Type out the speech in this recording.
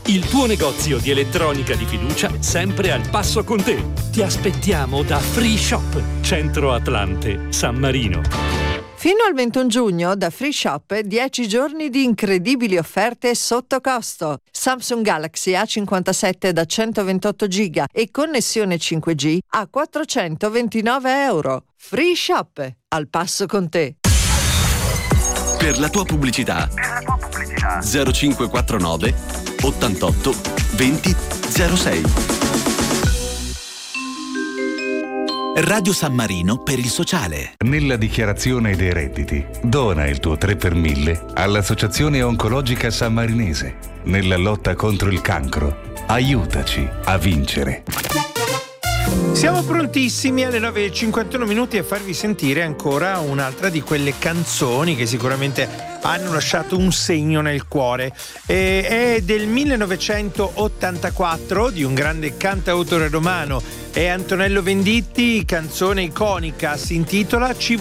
il tuo negozio di elettronica di fiducia sempre al passo con te. Ti aspettiamo da Free Shop, Centro Atlante, San Marino. Fino al 21 giugno da Free Shop 10 giorni di incredibili offerte sotto costo. Samsung Galaxy A57 da 128 GB e connessione 5G a €429. Free Shop, al passo con te. Per la tua pubblicità 0549 88 20 06. Radio San Marino per il sociale. Nella dichiarazione dei redditi, dona il tuo 3 per 1000 all'Associazione Oncologica Sammarinese. Nella lotta contro il cancro, aiutaci a vincere. Siamo prontissimi alle 9:51 a farvi sentire ancora un'altra di quelle canzoni che sicuramente hanno lasciato un segno nel cuore. È del 1984 di un grande cantautore romano, è Antonello Venditti, canzone iconica, si intitola Ci